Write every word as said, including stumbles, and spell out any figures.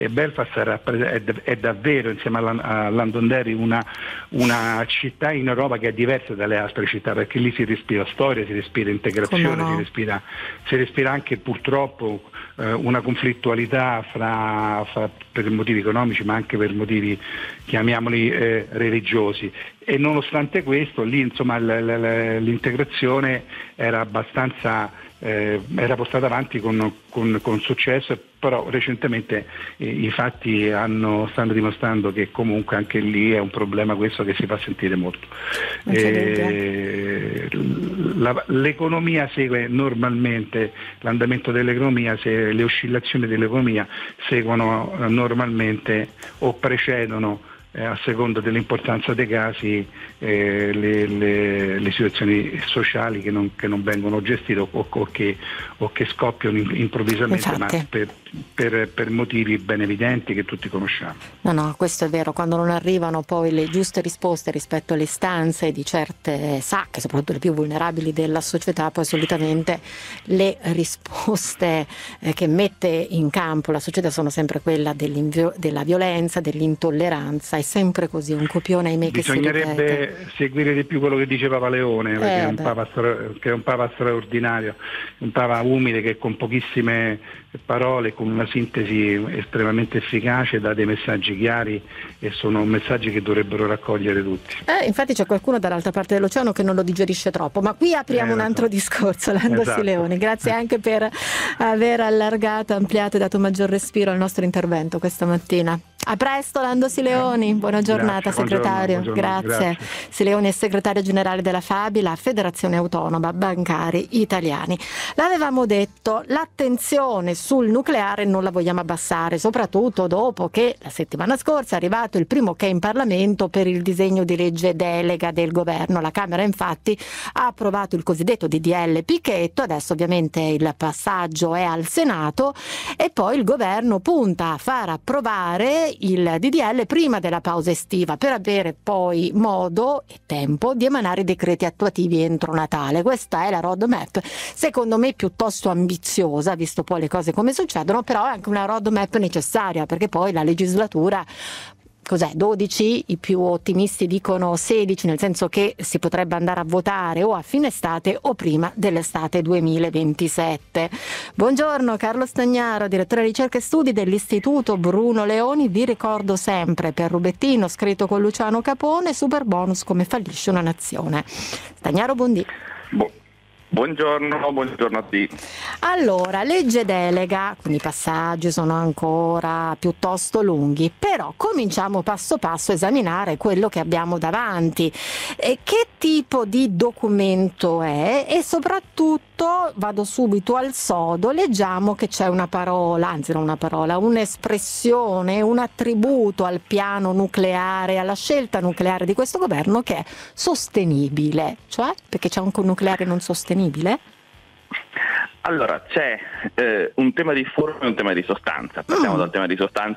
e Belfast è, è, è davvero, insieme a Londonderry, una, una città in Europa che è diversa dalle altre città, perché lì si respira storia, si respira integrazione, no? si respira, si respira anche purtroppo eh, una conflittualità fra, fra, per motivi economici ma anche per motivi, chiamiamoli, eh, religiosi. E nonostante questo lì insomma l- l- l'integrazione era abbastanza eh, era portata avanti con, con, con successo, però recentemente eh, i fatti hanno, stanno dimostrando che comunque anche lì è un problema questo che si fa sentire molto. Eh, la, l'economia segue normalmente l'andamento dell'economia, se le oscillazioni dell'economia seguono eh, normalmente o precedono Eh, a seconda dell'importanza dei casi eh, le, le, le situazioni sociali che non, che non vengono gestite o, o, che, o che scoppiano improvvisamente. Infatti. Ma per, per, per motivi ben evidenti che tutti conosciamo. No, no, questo è vero, quando non arrivano poi le giuste risposte rispetto alle istanze di certe sacche, soprattutto le più vulnerabili della società, poi solitamente le risposte eh, che mette in campo la società sono sempre quella della violenza, dell'intolleranza. È sempre così, un copione ahimè che si ripete. Bisognerebbe seguire di più quello che dice Papa Leone, perché eh, è, un papa stra- che è un Papa straordinario, un Papa umile che con pochissime parole, con una sintesi estremamente efficace, dà dei messaggi chiari e sono messaggi che dovrebbero raccogliere tutti. Eh, infatti c'è qualcuno dall'altra parte dell'oceano che non lo digerisce troppo, ma qui apriamo eh, un altro so. discorso, Lando esatto. Sileoni. Grazie anche per aver allargato, ampliato e dato maggior respiro al nostro intervento questa mattina. A presto Lando Sileoni, buona giornata. Grazie, segretario. buongiorno, buongiorno, grazie. grazie. Sileoni è segretario generale della Fabi, la Federazione Autonoma Bancari Italiani. L'avevamo detto, l'attenzione sul nucleare non la vogliamo abbassare, soprattutto dopo che la settimana scorsa è arrivato il primo che in Parlamento per il disegno di legge delega del governo. La Camera infatti ha approvato il cosiddetto D D L Picchetto, adesso ovviamente il passaggio è al Senato e poi il governo punta a far approvare il D D L prima della pausa estiva per avere poi modo e tempo di emanare i decreti attuativi entro Natale. Questa è la roadmap, secondo me piuttosto ambiziosa, visto poi le cose come succedono, però è anche una roadmap necessaria, perché poi la legislatura cos'è? dodici, i più ottimisti dicono sedici, nel senso che si potrebbe andare a votare o a fine estate o prima dell'estate duemilaventisette. Buongiorno Carlo Stagnaro, direttore ricerca e studi dell'Istituto Bruno Leoni. Vi ricordo sempre per Rubettino, scritto con Luciano Capone, super bonus come fallisce una nazione. Stagnaro, buondì. Boh. Buongiorno, buongiorno a tutti. Allora, legge delega, quindi i passaggi sono ancora piuttosto lunghi, però cominciamo passo passo a esaminare quello che abbiamo davanti. E che tipo di documento è? E soprattutto, vado subito al sodo, leggiamo che c'è una parola, anzi non una parola, un'espressione, un attributo al piano nucleare, alla scelta nucleare di questo governo che è sostenibile, cioè perché c'è anche un nucleare non sostenibile? Allora, c'è eh, un tema di forma e un tema di sostanza. Partiamo mm. dal tema di sostanza